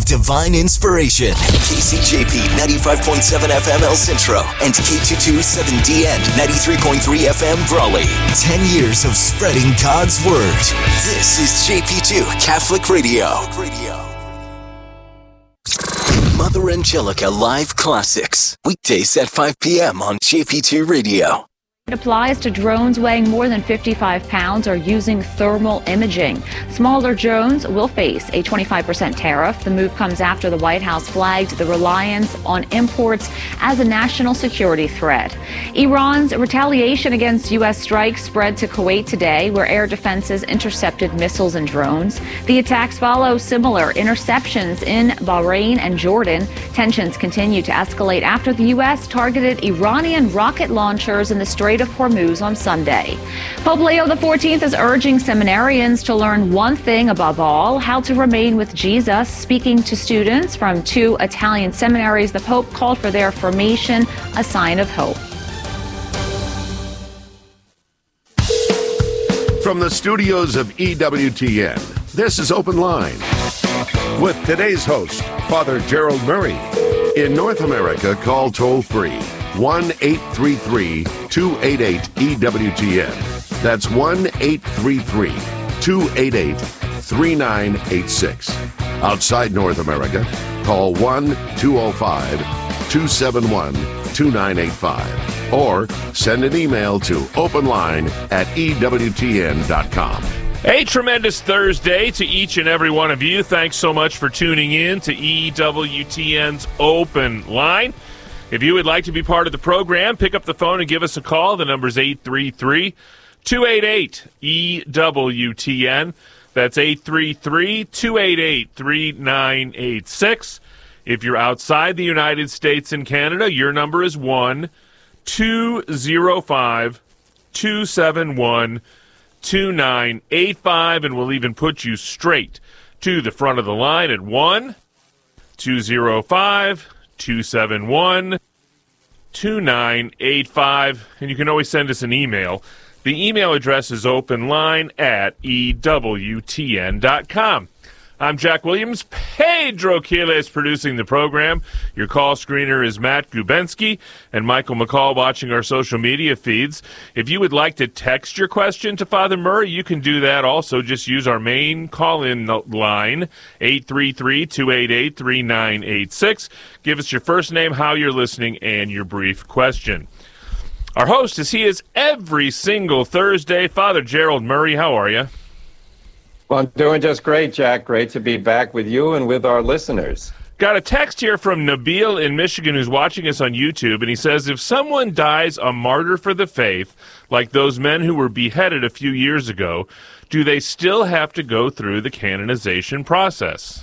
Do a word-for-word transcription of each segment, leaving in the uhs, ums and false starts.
of divine inspiration. K C J P ninety-five point seven F M El Centro and K two twenty-seven D N ninety-three point three F M Brawley. Ten years of spreading God's Word. This is J P two Catholic Radio. Mother Angelica Live Classics. Weekdays at five p.m. on J P two Radio. It applies to drones weighing more than fifty-five pounds or using thermal imaging. Smaller drones will face a twenty-five percent tariff. The move comes after the White House flagged the reliance on imports as a national security threat. Iran's retaliation against U S strikes spread to Kuwait today, where air defenses intercepted missiles and drones. The attacks follow similar interceptions in Bahrain and Jordan. Tensions continue to escalate after the U S targeted Iranian rocket launchers in the Strait of Hormuz on Sunday. Pope Leo the fourteenth is urging seminarians to learn one thing above all, how to remain with Jesus. Speaking to students from two Italian seminaries, the Pope called for their formation a sign of hope. From the studios of E W T N, this is Open Line with today's host, Father Gerald Murray. In North America, call toll-free one eight three three, two eight eight, E W T N. That's one eight three three, two eight eight, three nine eight six. Outside North America, call one two oh five, two seven one, two nine eight five or send an email to openline at E W T N dot com. A tremendous Thursday to each and every one of you. Thanks so much for tuning in to E W T N's Open Line. If you would like to be part of the program, pick up the phone and give us a call. The number's eight three three, two eight eight, E W T N. That's eight three three, two eight eight, three nine eight six. If you're outside the United States and Canada, your number is one two oh five, two seven one, two nine eight five, and we'll even put you straight to the front of the line at one two oh five, two seven one, two nine eight five, and you can always send us an email. The email address is openline at E W T N dot com. I'm Jack Williams. Pedro Quila is producing the program. Your call screener is Matt Gubensky and Michael McCall watching our social media feeds. If you would like to text your question to Father Murray, you can do that also. Just use our main call-in line, eight three three, two eight eight, three nine eight six. Give us your first name, how you're listening, and your brief question. Our host, as he is every single Thursday, Father Gerald Murray. How are you? Well, I'm doing just great, Jack. Great to be back with you and with our listeners. Got a text here from Nabil in Michigan who's watching us on YouTube, and he says, if someone dies a martyr for the faith, like those men who were beheaded a few years ago, do they still have to go through the canonization process?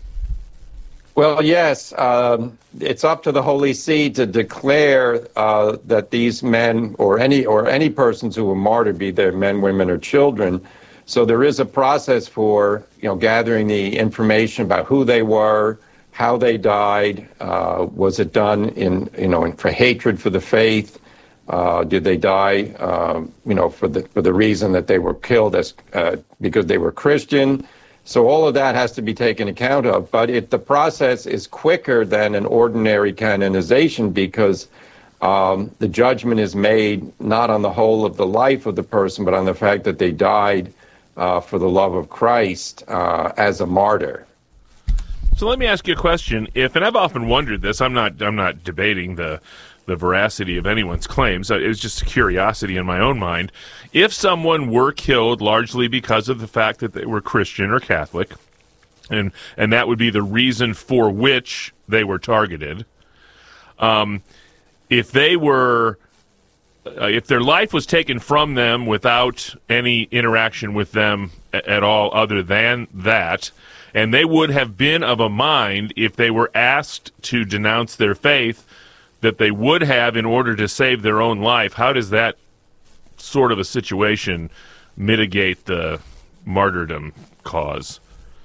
Well, yes. Um, it's up to the Holy See to declare uh, that these men or any or any persons who were martyred, be they men, women, or children. So there is a process for, you know, gathering the information about who they were, how they died. Uh, was it done in, you know, in, for hatred for the faith? Uh, did they die, uh, you know, for the for the reason that they were killed as uh, because they were Christian? So all of that has to be taken account of. But it, the process is quicker than an ordinary canonization because um, the judgment is made not on the whole of the life of the person, but on the fact that they died Uh, for the love of Christ uh, as a martyr. So let me ask you a question. If, and I've often wondered this, I'm not, I'm not debating the, the veracity of anyone's claims. It was just a curiosity in my own mind. If someone were killed largely because of the fact that they were Christian or Catholic, and and that would be the reason for which they were targeted, um, if they were. Uh, if their life was taken from them without any interaction with them a- at all other than that, and they would have been of a mind, if they were asked to denounce their faith, that they would have in order to save their own life, how does that sort of a situation mitigate the martyrdom cause?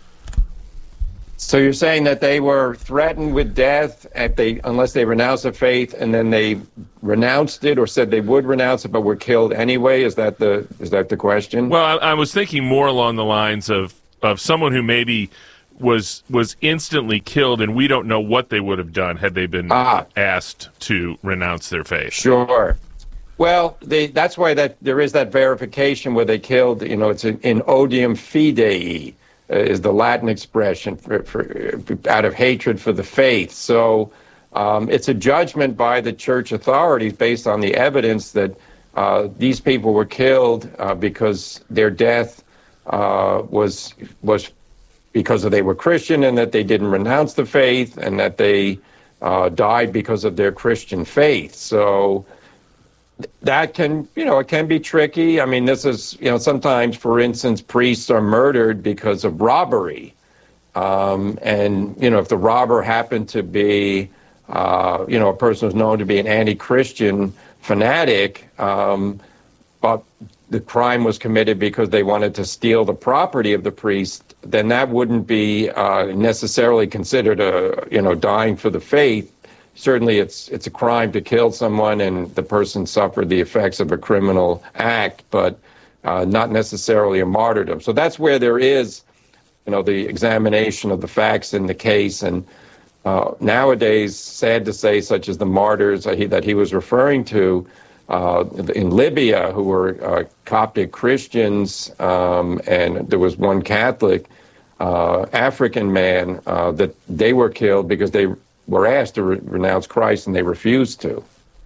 So you're saying that they were threatened with death if they, unless they renounced the faith, and then they renounced it or said they would renounce it but were killed anyway? Is that the is that the question? Well, I, I was thinking more along the lines of, of someone who maybe was was instantly killed, and we don't know what they would have done had they been ah. asked to renounce their faith. Sure. Well, they, that's why that there is that verification where they killed, you know, it's in, in odium fidei, uh, is the Latin expression for, for out of hatred for the faith. So um, it's a judgment by the church authorities based on the evidence that uh, these people were killed uh, because their death uh, was was because of they were Christian and that they didn't renounce the faith and that they uh, died because of their Christian faith. So that can, you know, it can be tricky. I mean, this is, you know, sometimes, for instance, priests are murdered because of robbery. Um, and, you know, if the robber happened to be, uh, you know, a person who's known to be an anti-Christian fanatic, um, but the crime was committed because they wanted to steal the property of the priest, then that wouldn't be uh, necessarily considered a, you know, dying for the faith. Certainly it's it's a crime to kill someone and the person suffered the effects of a criminal act, but uh, not necessarily a martyrdom. So that's where there is, you know, the examination of the facts in the case. And uh, nowadays, sad to say, such as the martyrs that he, that he was referring to uh, in Libya, who were uh, Coptic Christians, um, and there was one Catholic uh, African man uh, that they were killed because they were asked to re- renounce Christ and they refused to.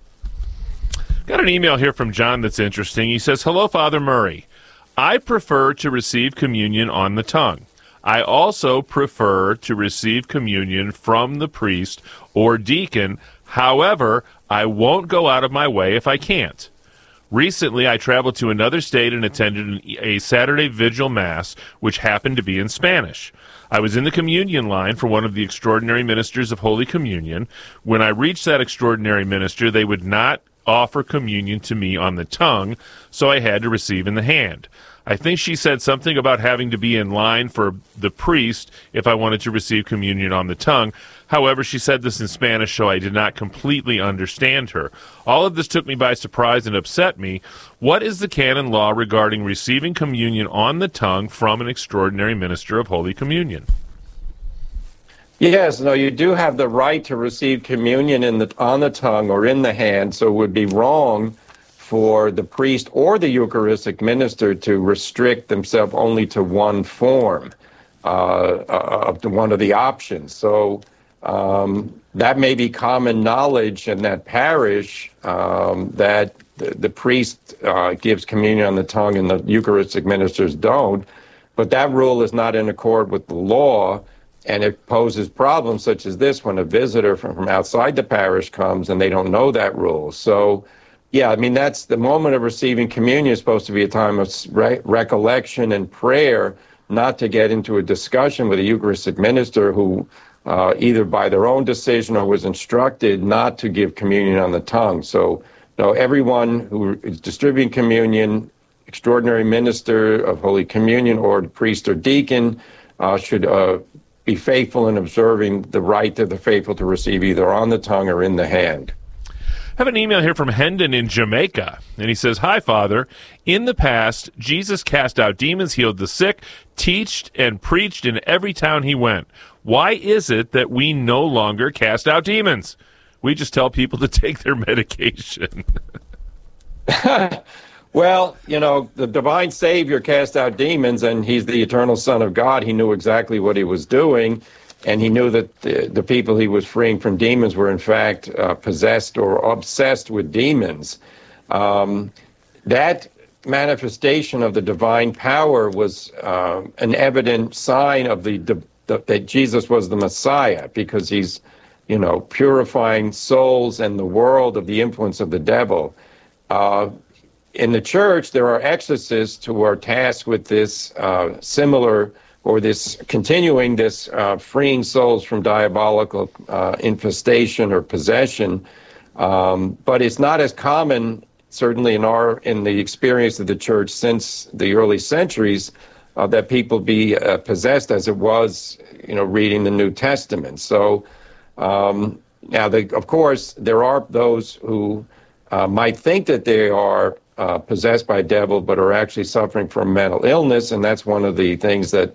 Got an email here from John that's interesting. He says, "Hello, Father Murray. I prefer to receive communion on the tongue. I also prefer to receive communion from the priest or deacon. However, I won't go out of my way if I can't. Recently, I traveled to another state and attended a Saturday Vigil Mass, which happened to be in Spanish. I was in the communion line for one of the extraordinary ministers of Holy Communion. When I reached that extraordinary minister, they would not offer communion to me on the tongue, so I had to receive in the hand. I think she said something about having to be in line for the priest if I wanted to receive communion on the tongue. However, she said this in Spanish, so I did not completely understand her. All of this took me by surprise and upset me. What is the canon law regarding receiving communion on the tongue from an extraordinary minister of Holy Communion?" Yes, no, you do have the right to receive communion in the on the tongue or in the hand, so it would be wrong for the priest or the Eucharistic minister to restrict themselves only to one form uh, of the, one of the options. So um, that may be common knowledge in that parish um, that the, the priest uh, gives communion on the tongue and the Eucharistic ministers don't, but that rule is not in accord with the law. And it poses problems such as this when a visitor from, from outside the parish comes and they don't know that rule. So, yeah, I mean, that's the moment of receiving communion is supposed to be a time of re- recollection and prayer, not to get into a discussion with a Eucharistic minister who uh, either by their own decision or was instructed not to give communion on the tongue. So, you know, everyone who is distributing communion, extraordinary minister of Holy Communion or priest or deacon, uh, should uh, be faithful in observing the right of the faithful to receive either on the tongue or in the hand. I have an email here from Hendon in Jamaica, and he says, "Hi, Father. In the past, Jesus cast out demons, healed the sick, teached and preached in every town he went. Why is it that we no longer cast out demons? We just tell people to take their medication." Well, you know, the divine Savior cast out demons, and he's the eternal Son of God. He knew exactly what he was doing. And he knew that the, the people he was freeing from demons were, in fact, uh, possessed or obsessed with demons. Um, that manifestation of the divine power was uh, an evident sign of the, the, the that Jesus was the Messiah, because he's, you know, purifying souls and the world of the influence of the devil. Uh, in the church, there are exorcists who are tasked with this uh, similar or this continuing this uh, freeing souls from diabolical uh, infestation or possession, um, but it's not as common, certainly in our in the experience of the church since the early centuries, uh, that people be uh, possessed as it was, you know, reading the New Testament. So um, now, the, of course, there are those who uh, might think that they are uh, possessed by a devil, but are actually suffering from mental illness, and that's one of the things that,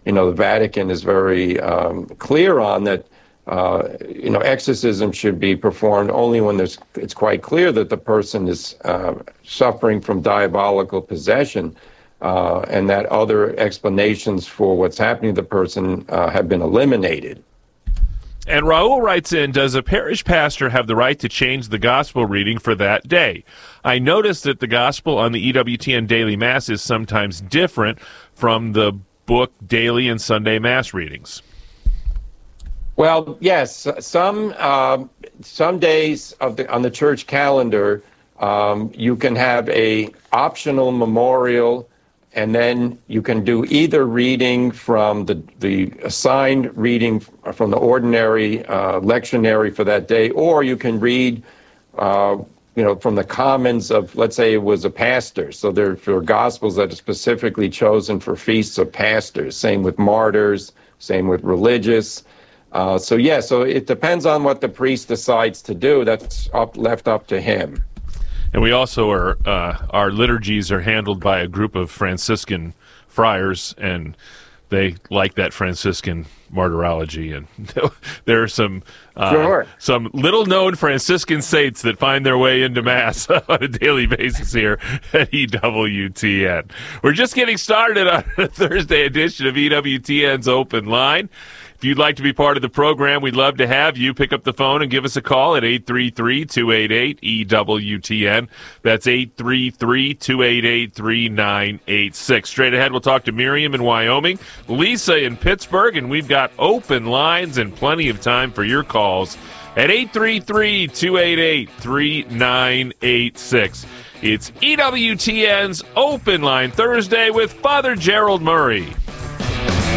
you know, the Vatican is very um, clear on that. Uh, you know, exorcism should be performed only when there's it's quite clear that the person is uh, suffering from diabolical possession, uh, and that other explanations for what's happening to the person uh, have been eliminated. And Raul writes in, does a parish pastor have the right to change the gospel reading for that day? I noticed that the gospel on the E W T N Daily Mass is sometimes different from the book daily and Sunday Mass readings. Well, yes, some uh, some days of the, on the church calendar, um, you can have a optional memorial, and then you can do either reading from the, the assigned reading from the ordinary uh, lectionary for that day, or you can read, uh, you know, from the commons of, let's say it was a pastor. So there are gospels that are specifically chosen for feasts of pastors. Same with martyrs, same with religious. Uh, so, yeah, so it depends on what the priest decides to do. That's up, left up to him. And we also are, uh, our liturgies are handled by a group of Franciscan friars, and they like that Franciscan martyrology. And there are some uh, sure. some little-known Franciscan saints that find their way into Mass on a daily basis here at E W T N. We're just getting started on a Thursday edition of E W T N's Open Line. If you'd like to be part of the program, we'd love to have you. Pick up the phone and give us a call at eight three three, two eight eight, E W T N. That's eight three three, two eight eight, three nine eight six. Straight ahead, we'll talk to Miriam in Wyoming, Lisa in Pittsburgh, and we've got open lines and plenty of time for your calls at eight three three, two eight eight, three nine eight six. It's E W T N's Open Line Thursday with Father Gerald Murray.